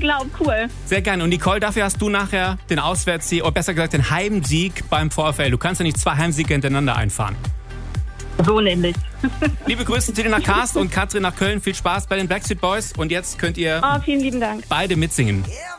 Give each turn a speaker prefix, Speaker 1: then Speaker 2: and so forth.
Speaker 1: glaube, cool.
Speaker 2: Sehr gerne. Und Nicole, dafür hast du nachher den Auswärtssieg, oder besser gesagt den Heimsieg beim VfL. Du kannst ja nicht 2 Heimsiege hintereinander einfahren.
Speaker 1: So nämlich.
Speaker 2: Liebe Grüße zu dir nach Karst und Katrin nach Köln. Viel Spaß bei den Backstreet Boys. Und jetzt könnt ihr
Speaker 1: Vielen lieben Dank.
Speaker 2: beide mitsingen.
Speaker 3: Yeah.